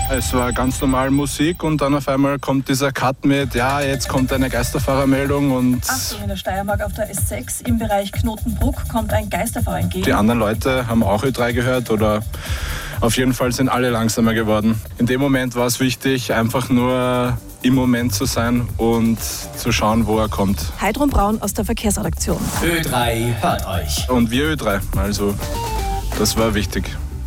Es war ganz normal Musik und dann auf einmal kommt dieser Cut mit, ja, jetzt kommt eine Geisterfahrermeldung und... Achtung, in der Steiermark auf der S6 im Bereich Knotenbruck kommt ein Geisterfahrer entgegen. Die anderen Leute haben auch Ö3 gehört oder auf jeden Fall sind alle langsamer geworden. In dem Moment war es wichtig, einfach nur im Moment zu sein und zu schauen, wo er kommt. Heidrun Braun aus der Verkehrsredaktion. Ö3 hört euch. Und wir Ö3, also das war wichtig.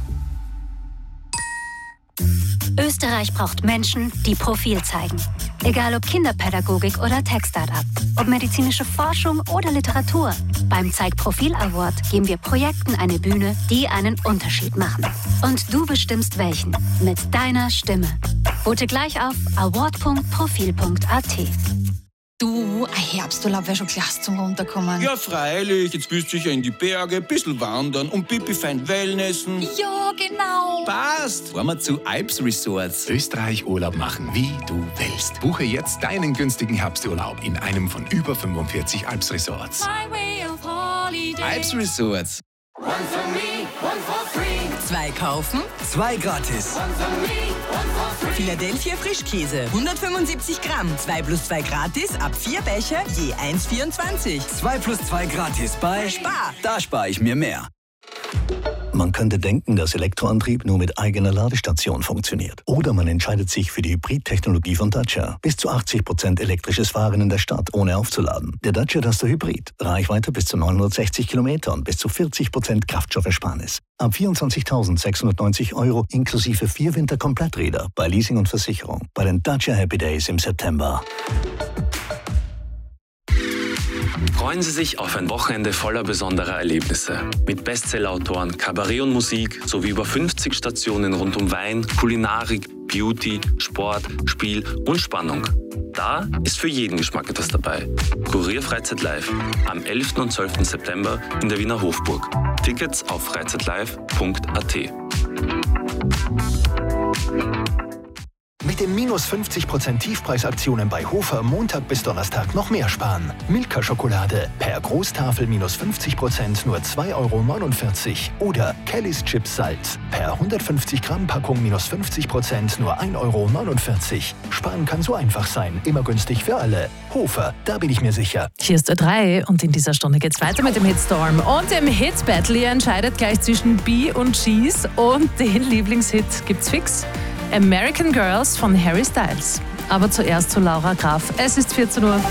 Österreich braucht Menschen, die Profil zeigen. Egal ob Kinderpädagogik oder Tech-Startup, ob medizinische Forschung oder Literatur. Beim Zeig Profil Award geben wir Projekten eine Bühne, die einen Unterschied machen. Und du bestimmst welchen. Mit deiner Stimme. Vote gleich auf award.profil.at. Du, ein Herbsturlaub wäre schon klasse zum Runterkommen. Ja, freilich. Jetzt willst du sicher in die Berge, ein bisschen wandern und pipi fein Wellnessen. Ja, genau. Passt. Fahren wir zu Alps Resorts. Österreich Urlaub machen, wie du willst. Buche jetzt deinen günstigen Herbsturlaub in einem von über 45 Alps Resorts. Alps Resorts. One for me, one for free. 2 kaufen, 2 gratis. One for me, one for free. Philadelphia Frischkäse, 175 Gramm, 2 plus 2 gratis, ab 4 Becher, je 1,24. 2 plus 2 gratis bei Spar. Da spare ich mir mehr. Man könnte denken, dass Elektroantrieb nur mit eigener Ladestation funktioniert. Oder man entscheidet sich für die Hybrid-Technologie von Dacia. Bis zu 80% elektrisches Fahren in der Stadt, ohne aufzuladen. Der Dacia Duster Hybrid. Reichweite bis zu 960 Kilometer und bis zu 40% Kraftstoffersparnis. Ab 24.690 € inklusive 4 Winterkompletträder bei Leasing und Versicherung. Bei den Dacia Happy Days im September. Freuen Sie sich auf ein Wochenende voller besonderer Erlebnisse. Mit Bestsellerautoren, Kabarett und Musik sowie über 50 Stationen rund um Wein, Kulinarik, Beauty, Sport, Spiel und Spannung. Da ist für jeden Geschmack etwas dabei. Kurier Freizeit Live am 11. und 12. September in der Wiener Hofburg. Tickets auf freizeitlive.at. Mit den minus 50% Tiefpreisaktionen bei Hofer Montag bis Donnerstag noch mehr sparen. Milka-Schokolade per Großtafel minus 50% nur 2,49 € oder Kellys Chips Salz per 150 Gramm Packung minus 50% nur 1,49 €. Sparen kann so einfach sein, immer günstig für alle. Hofer, da bin ich mir sicher. Hier ist Ö3 und in dieser Stunde geht's weiter mit dem Hitstorm. Und im Hit-Battle, ihr entscheidet gleich zwischen Bee und Cheese und den Lieblingshit gibt's fix. American Girls von Harry Styles. Aber zuerst zu Laura Graf. Es ist 14 Uhr.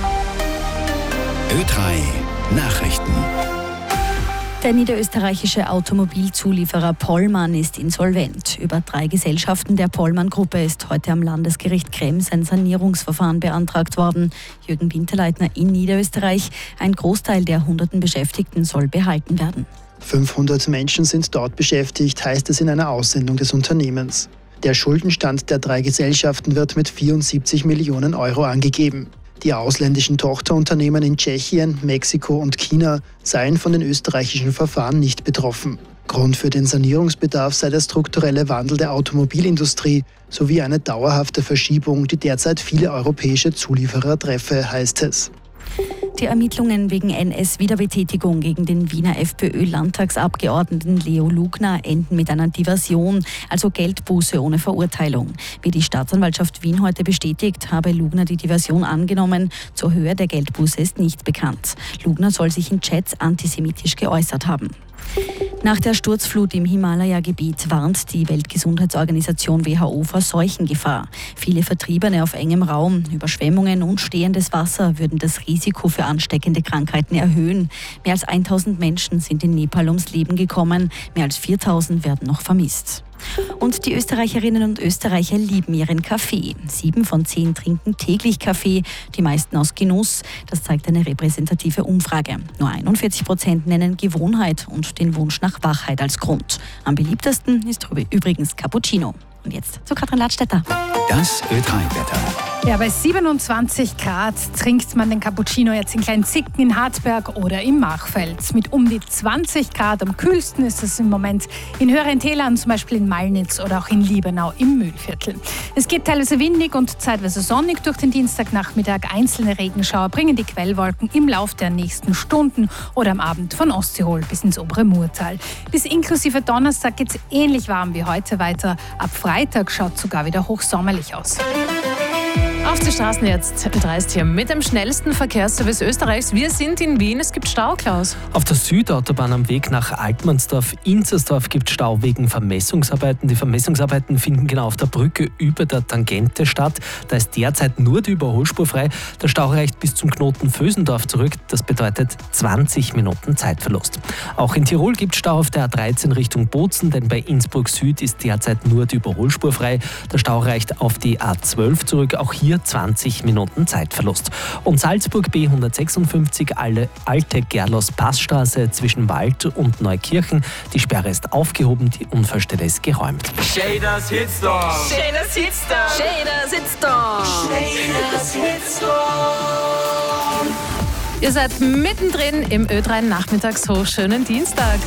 Ö3 Nachrichten. Der niederösterreichische Automobilzulieferer Pollmann ist insolvent. Über 3 Gesellschaften der Pollmann-Gruppe ist heute am Landesgericht Krems ein Sanierungsverfahren beantragt worden. Jürgen Winterleitner in Niederösterreich. Ein Großteil der hunderten Beschäftigten soll behalten werden. 500 Menschen sind dort beschäftigt, heißt es in einer Aussendung des Unternehmens. Der Schuldenstand der 3 Gesellschaften wird mit 74 Millionen € angegeben. Die ausländischen Tochterunternehmen in Tschechien, Mexiko und China seien von den österreichischen Verfahren nicht betroffen. Grund für den Sanierungsbedarf sei der strukturelle Wandel der Automobilindustrie sowie eine dauerhafte Verschiebung, die derzeit viele europäische Zulieferer treffe, heißt es. Die Ermittlungen wegen NS-Wiederbetätigung gegen den Wiener FPÖ-Landtagsabgeordneten Leo Lugner enden mit einer Diversion, also Geldbuße ohne Verurteilung. Wie die Staatsanwaltschaft Wien heute bestätigt, habe Lugner die Diversion angenommen. Zur Höhe der Geldbuße ist nicht bekannt. Lugner soll sich in Chats antisemitisch geäußert haben. Nach der Sturzflut im Himalaya-Gebiet warnt die Weltgesundheitsorganisation WHO vor Seuchengefahr. Viele Vertriebene auf engem Raum, Überschwemmungen und stehendes Wasser würden das Risiko für ansteckende Krankheiten erhöhen. Mehr als 1000 Menschen sind in Nepal ums Leben gekommen, mehr als 4000 werden noch vermisst. Und die Österreicherinnen und Österreicher lieben ihren Kaffee. 7 von 10 trinken täglich Kaffee, die meisten aus Genuss. Das zeigt eine repräsentative Umfrage. Nur 41% nennen Gewohnheit und den Wunsch nach Wachheit als Grund. Am beliebtesten ist übrigens Cappuccino. Und jetzt zu Katrin Ladstätter. Das Ö3-Wetter. Ja, bei 27 Grad trinkt man den Cappuccino jetzt in Kleinzicken, in Hartberg oder im Machfeld. Mit um die 20 Grad am kühlsten ist es im Moment in höheren Tälern, zum Beispiel in Malnitz oder auch in Liebenau im Mühlviertel. Es geht teilweise windig und zeitweise sonnig durch den Dienstagnachmittag. Einzelne Regenschauer bringen die Quellwolken im Lauf der nächsten Stunden oder am Abend von Osttirol bis ins obere Murtal. Bis inklusive Donnerstag geht es ähnlich warm wie heute weiter. Ab Freitag schaut es sogar wieder hochsommerlich aus. Auf die Straßen jetzt, dreist hier mit dem schnellsten Verkehrsservice Österreichs. Wir sind in Wien, es gibt Stau, Klaus. Auf der Südautobahn am Weg nach Altmannsdorf-Inzersdorf gibt es Stau wegen Vermessungsarbeiten. Die Vermessungsarbeiten finden genau auf der Brücke über der Tangente statt. Da ist derzeit nur die Überholspur frei. Der Stau reicht bis zum Knoten Vösendorf zurück. Das bedeutet 20 Minuten Zeitverlust. Auch in Tirol gibt es Stau auf der A13 Richtung Bozen, denn bei Innsbruck Süd ist derzeit nur die Überholspur frei. Der Stau reicht auf die A12 zurück. Auch hier 20 Minuten Zeitverlust. Und Salzburg B156, alte Gerlos-Passstraße zwischen Wald und Neukirchen. Die Sperre ist aufgehoben, die Unfallstelle ist geräumt. Shaders Hitstorm. Shaders Hitstorm. Shaders Hitstorm. Shaders Hitstorm. Ihr seid mittendrin im Ö3 Nachmittagshoch. Schönen Dienstag.